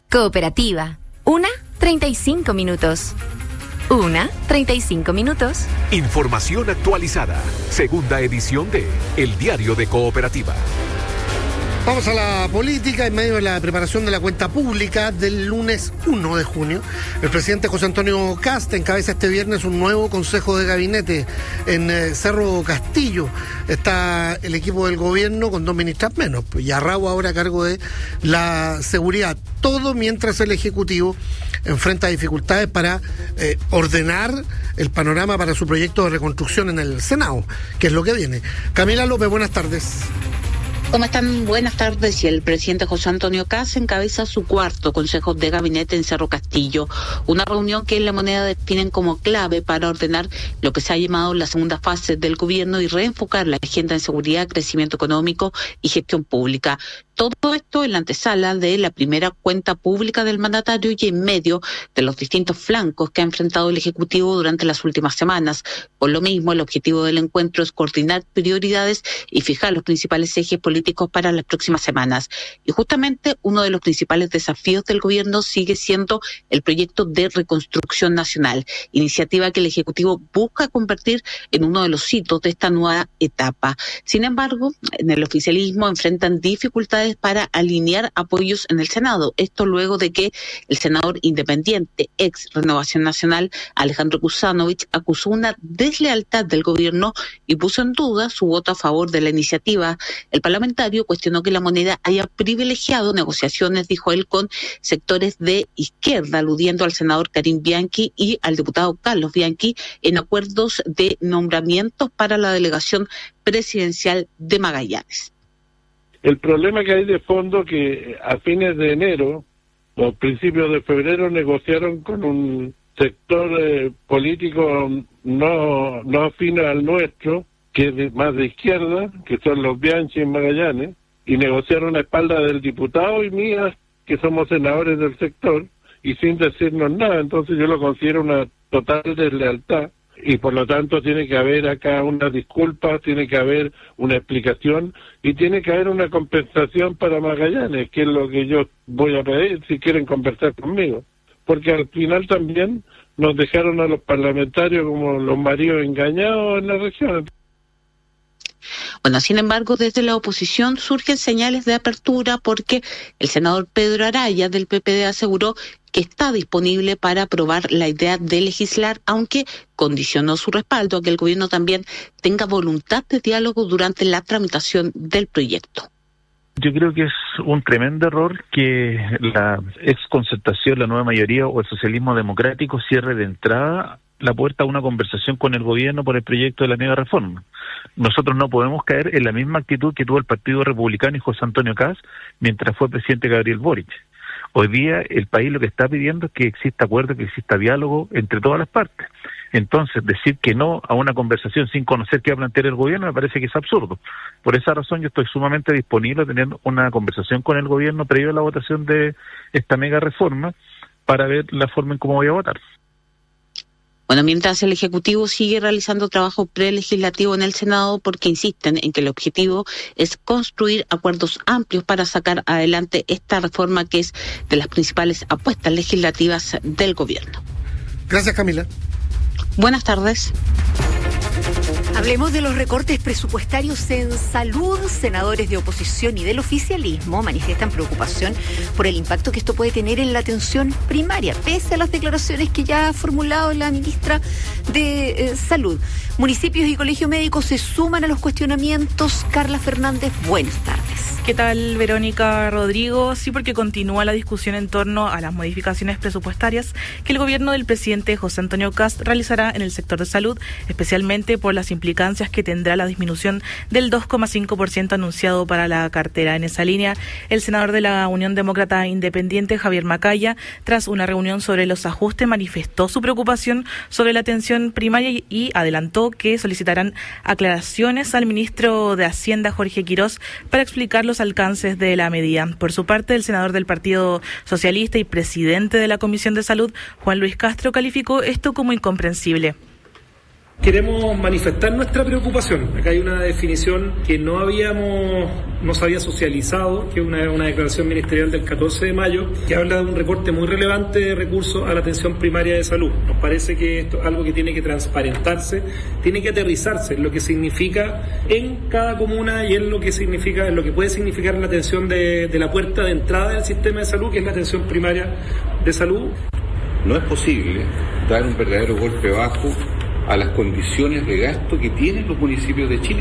Cooperativa. 1:35 minutos. 1:35 minutos. Información actualizada. Segunda edición de El Diario de Cooperativa. Vamos a la política. En medio de la preparación de la cuenta pública del lunes 1 de junio, el presidente José Antonio Kast encabeza este viernes un nuevo consejo de gabinete en Cerro Castillo. Está el equipo del gobierno con 2 ministras menos, y Arrau ahora a cargo de la seguridad. Todo mientras el Ejecutivo enfrenta dificultades para ordenar el panorama para su proyecto de reconstrucción en el Senado, que es lo que viene. Camila López, buenas tardes. ¿Cómo están? Buenas tardes. Y el presidente José Antonio Kast encabeza su cuarto consejo de gabinete en Cerro Castillo, una reunión que en La Moneda definen como clave para ordenar lo que se ha llamado la segunda fase del gobierno y reenfocar la agenda en seguridad, crecimiento económico y gestión pública. Todo esto en la antesala de la primera cuenta pública del mandatario y en medio de los distintos flancos que ha enfrentado el Ejecutivo durante las últimas semanas. Por lo mismo, el objetivo del encuentro es coordinar prioridades y fijar los principales ejes políticos para las próximas semanas. Y justamente uno de los principales desafíos del gobierno sigue siendo el proyecto de reconstrucción nacional, iniciativa que el Ejecutivo busca convertir en uno de los hitos de esta nueva etapa. Sin embargo, en el oficialismo enfrentan dificultades para alinear apoyos en el Senado. Esto luego de que el senador independiente, ex Renovación Nacional, Alejandro Kuzanovich, acusó una deslealtad del gobierno y puso en duda su voto a favor de la iniciativa. El parlamentario cuestionó que La Moneda haya privilegiado negociaciones, dijo él, con sectores de izquierda, aludiendo al senador Karim Bianchi y al diputado Carlos Bianchi en acuerdos de nombramientos para la delegación presidencial de Magallanes. El problema que hay de fondo que a fines de enero o principios de febrero negociaron con un sector político no afín al nuestro, que es más de izquierda, que son los Bianchi en Magallanes, y negociaron a espaldas del diputado y mías, que somos senadores del sector, y sin decirnos nada. Entonces yo lo considero una total deslealtad. Y por lo tanto tiene que haber acá una disculpa, tiene que haber una explicación y tiene que haber una compensación para Magallanes, que es lo que yo voy a pedir si quieren conversar conmigo. Porque al final también nos dejaron a los parlamentarios como los maridos engañados en la región. Bueno, sin embargo, desde la oposición surgen señales de apertura porque el senador Pedro Araya del PPD aseguró que está disponible para aprobar la idea de legislar, aunque condicionó su respaldo a que el gobierno también tenga voluntad de diálogo durante la tramitación del proyecto. Yo creo que es un tremendo error que la exconcertación, la nueva mayoría o el socialismo democrático cierre de entrada la puerta a una conversación con el gobierno por el proyecto de la nueva reforma. Nosotros no podemos caer en la misma actitud que tuvo el Partido Republicano y José Antonio Kast mientras fue presidente Gabriel Boric. Hoy día el país lo que está pidiendo es que exista acuerdo, que exista diálogo entre todas las partes. Entonces, decir que no a una conversación sin conocer qué va a plantear el gobierno me parece que es absurdo. Por esa razón yo estoy sumamente disponible a tener una conversación con el gobierno previo a la votación de esta mega reforma para ver la forma en cómo voy a votar. Bueno, mientras el Ejecutivo sigue realizando trabajo prelegislativo en el Senado porque insisten en que el objetivo es construir acuerdos amplios para sacar adelante esta reforma que es de las principales apuestas legislativas del gobierno. Gracias, Camila. Buenas tardes. Hablemos de los recortes presupuestarios en salud. Senadores de oposición y del oficialismo manifiestan preocupación por el impacto que esto puede tener en la atención primaria, pese a las declaraciones que ya ha formulado la ministra de Salud. Municipios y colegios médicos se suman a los cuestionamientos. Carla Fernández, buenas tardes. ¿Qué tal, Verónica, Rodrigo? Sí, porque continúa la discusión en torno a las modificaciones presupuestarias que el gobierno del presidente José Antonio Kast realizará en el sector de salud, especialmente por las implicancias que tendrá la disminución del 2,5% anunciado para la cartera. En esa línea, el senador de la Unión Demócrata Independiente, Javier Macaya, tras una reunión sobre los ajustes, manifestó su preocupación sobre la atención primaria y adelantó que solicitarán aclaraciones al ministro de Hacienda, Jorge Quirós, para explicar los alcances de la medida. Por su parte, el senador del Partido Socialista y presidente de la Comisión de Salud, Juan Luis Castro, calificó esto como incomprensible. Queremos manifestar nuestra preocupación. Acá hay una definición que no se había socializado, que es una declaración ministerial del 14 de mayo, que habla de un recorte muy relevante de recursos a la atención primaria de salud. Nos parece que esto es algo que tiene que transparentarse, tiene que aterrizarse en lo que significa en cada comuna y en lo que puede significar la atención de la puerta de entrada del sistema de salud, que es la atención primaria de salud. No es posible dar un verdadero golpe bajo a las condiciones de gasto que tienen los municipios de Chile.